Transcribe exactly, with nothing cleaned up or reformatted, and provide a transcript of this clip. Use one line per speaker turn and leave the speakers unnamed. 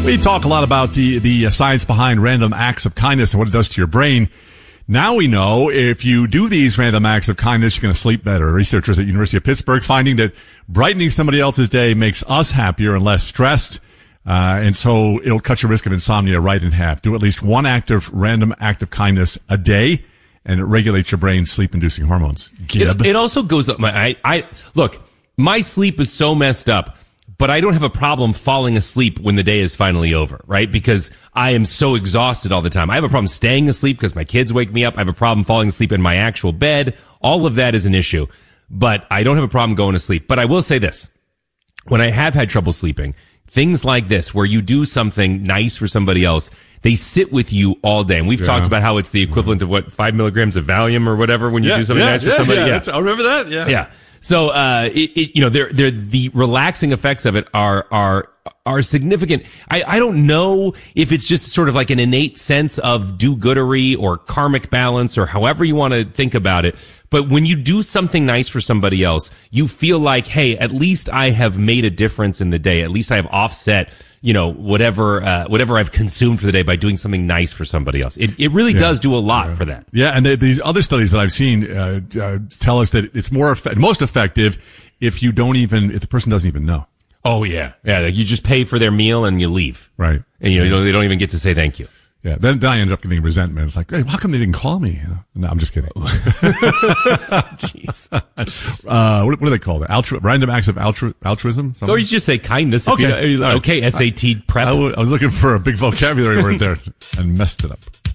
We talk a lot about the, the science behind random acts of kindness and what it does to your brain. Now we know if you do these random acts of kindness, you're going to sleep better. Researchers at University of Pittsburgh finding that brightening somebody else's day makes us happier and less stressed. Uh, and so it'll cut your risk of insomnia right in half. Do at least one act of random act of kindness a day, and it regulates your brain's sleep-inducing hormones. Gib.
It, it also goes up my, I, I, look, my sleep is so messed up, but I don't have a problem falling asleep when the day is finally over, right? Because I am so exhausted all the time. I have a problem staying asleep because my kids wake me up. I have a problem falling asleep in my actual bed. All of that is an issue, but I don't have a problem going to sleep. But I will say this. When I have had trouble sleeping, things like this, where you do something nice for somebody else, they sit with you all day. And we've yeah. talked about how it's the equivalent of what, five milligrams of Valium or whatever when you
yeah,
do something
yeah,
nice for
yeah,
somebody.
Yeah,
yeah.
I remember that. Yeah.
Yeah. So, uh, it, it, you know, they're, they're, the relaxing effects of it are, are, are significant. I, I don't know if it's just sort of like an innate sense of do-goodery or karmic balance or however you want to think about it. But when you do something nice for somebody else, you feel like, hey, at least I have made a difference in the day. At least I have offset, you know, whatever, uh, whatever I've consumed for the day by doing something nice for somebody else. It, it really yeah. does do a lot
yeah.
for that.
Yeah. And the, these other studies that I've seen, uh, uh, tell us that it's more, eff- most effective if you don't even, if the person doesn't even know.
Oh, yeah. Yeah. Like you just pay for their meal and you leave.
Right.
And, you know, you know, they don't even get to say thank you.
Yeah. Then, then I ended up getting resentment. It's like, hey, how come they didn't call me? You know? No, I'm just kidding.
Jeez.
Uh, what, what do they call it? Altru- random acts of altru- altruism? Something?
Or you just say kindness.
Okay.
If you know, okay. S A T prep.
I, I, w- I was looking for a big vocabulary word there and messed it up.